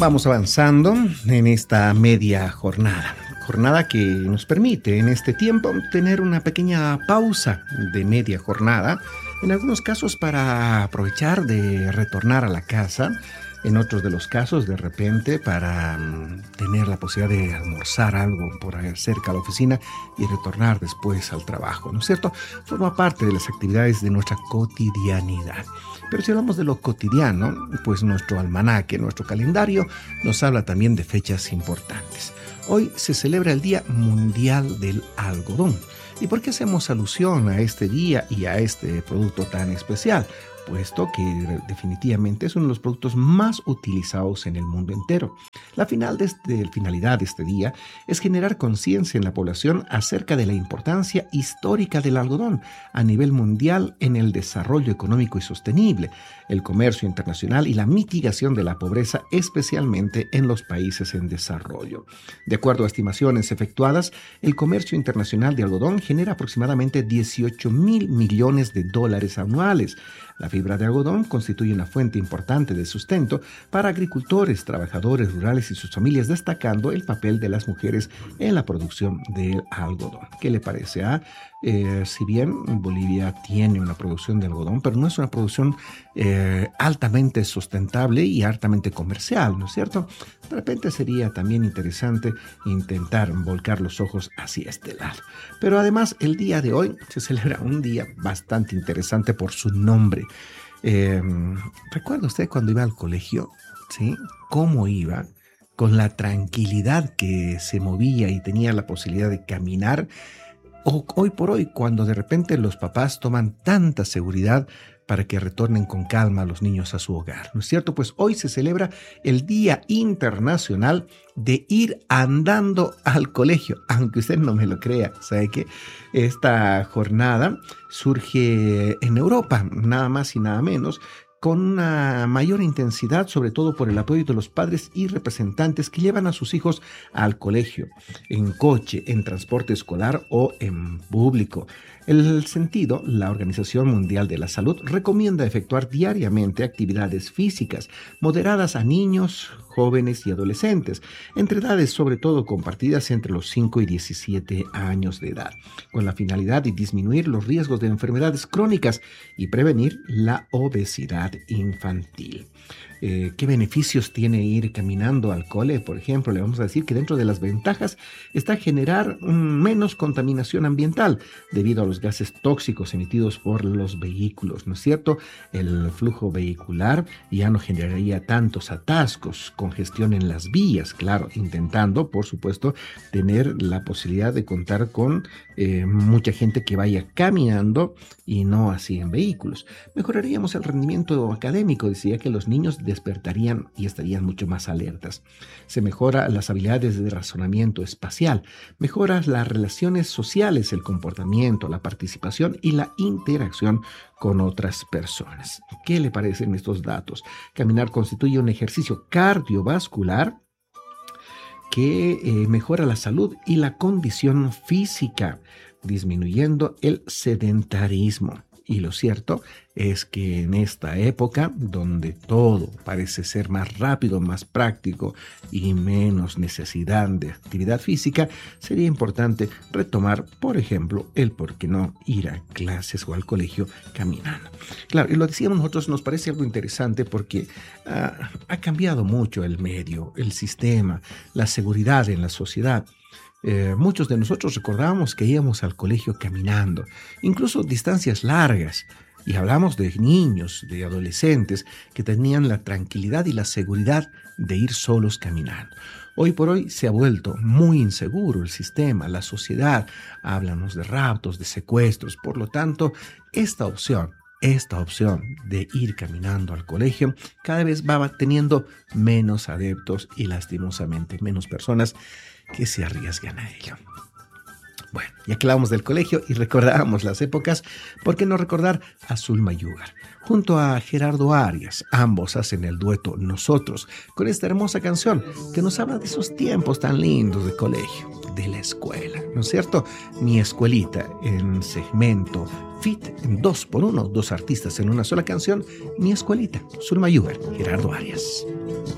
vamos avanzando en esta media jornada. Jornada que nos permite en este tiempo tener una pequeña pausa de media jornada, en algunos casos para aprovechar de retornar a la casa, en otros de los casos de repente para tener la posibilidad de almorzar algo por ahí cerca a la oficina y retornar después al trabajo, ¿no es cierto? Forma parte de las actividades de nuestra cotidianidad. Pero si hablamos de lo cotidiano, pues nuestro almanaque, nuestro calendario nos habla también de fechas importantes. Hoy se celebra el Día Mundial del Algodón. ¿Y por qué hacemos alusión a este día y a este producto tan especial? Puesto que definitivamente es uno de los productos más utilizados en el mundo entero. La finalidad de este día es generar conciencia en la población acerca de la importancia histórica del algodón a nivel mundial en el desarrollo económico y sostenible, el comercio internacional y la mitigación de la pobreza, especialmente en los países en desarrollo. De acuerdo a estimaciones efectuadas, el comercio internacional de algodón genera aproximadamente 18,000 millones de dólares anuales. La fibra de algodón constituye una fuente importante de sustento para agricultores, trabajadores rurales y sus familias, destacando el papel de las mujeres en la producción del algodón. ¿Qué le parece? Si bien Bolivia tiene una producción de algodón, pero no es una producción altamente sustentable y altamente comercial, ¿no es cierto? De repente sería también interesante intentar volcar los ojos hacia este lado. Pero además el día de hoy se celebra un día bastante interesante por su nombre. ¿Recuerda usted cuando iba al colegio? ¿Sí? ¿Cómo iba? Con la tranquilidad que se movía y tenía la posibilidad de caminar. O hoy por hoy, cuando de repente los papás toman tanta seguridad para que retornen con calma a los niños a su hogar, ¿no es cierto? Pues hoy se celebra el Día Internacional de ir andando al colegio, aunque usted no me lo crea. ¿Sabe qué? Esta jornada surge en Europa, nada más y nada menos, con una mayor intensidad, sobre todo por el apoyo de los padres y representantes que llevan a sus hijos al colegio, en coche, en transporte escolar o en público. El sentido, la Organización Mundial de la Salud recomienda efectuar diariamente actividades físicas moderadas a niños, jóvenes y adolescentes, entre edades sobre todo compartidas entre los 5 y 17 años de edad, con la finalidad de disminuir los riesgos de enfermedades crónicas y prevenir la obesidad infantil. ¿Qué beneficios tiene ir caminando al cole? Por ejemplo, le vamos a decir que dentro de las ventajas está generar menos contaminación ambiental debido a los gases tóxicos emitidos por los vehículos, ¿no es cierto? El flujo vehicular ya no generaría tantos atascos, congestión en las vías, claro, intentando, por supuesto, tener la posibilidad de contar con mucha gente que vaya caminando y no así en vehículos. Mejoraríamos el rendimiento académico, decía que los niños despertarían y estarían mucho más alertas. Se mejora las habilidades de razonamiento espacial, mejora las relaciones sociales, el comportamiento, la participación y la interacción con otras personas. ¿Qué le parecen estos datos? Caminar constituye un ejercicio cardiovascular que mejora la salud y la condición física, disminuyendo el sedentarismo. Y lo cierto es que en esta época, donde todo parece ser más rápido, más práctico y menos necesidad de actividad física, sería importante retomar, por ejemplo, el por qué no ir a clases o al colegio caminando. Claro, y lo decíamos nosotros, nos parece algo interesante porque ha cambiado mucho el medio, el sistema, la seguridad en la sociedad. Muchos de nosotros recordábamos que íbamos al colegio caminando, incluso distancias largas, y hablamos de niños, de adolescentes que tenían la tranquilidad y la seguridad de ir solos caminando. Hoy por hoy se ha vuelto muy inseguro el sistema, la sociedad, hablamos de raptos, de secuestros, por lo tanto, esta opción de ir caminando al colegio cada vez va teniendo menos adeptos y lastimosamente menos personas que se arriesgan a ello. Bueno, ya que hablamos del colegio y recordábamos las épocas, ¿por qué no recordar a Zulma Yugar? Junto a Gerardo Arias, ambos hacen el dueto Nosotros, con esta hermosa canción que nos habla de esos tiempos tan lindos de colegio, de la escuela, ¿no es cierto? Mi escuelita, en segmento Fit, en 2x1, dos artistas en una sola canción, Mi escuelita, Zulma Yugar, Gerardo Arias.